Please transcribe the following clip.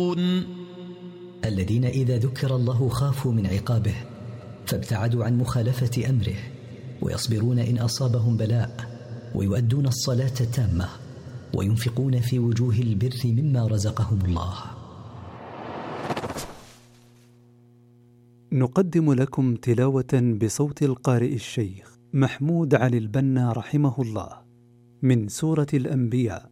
الذين إذا ذكر الله خافوا من عقابه فابتعدوا عن مخالفة أمره، ويصبرون إن أصابهم بلاء، ويؤدون الصلاة التامة، وينفقون في وجوه البر مما رزقهم الله. نقدم لكم تلاوة بصوت القارئ الشيخ محمود علي البنا رحمه الله من سورة الأنبياء